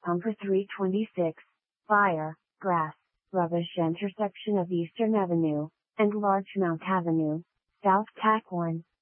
Pumper 326, Fire, Grass, Rubbish intersection of Eastern Avenue and Larchmont Avenue, South Tack 1.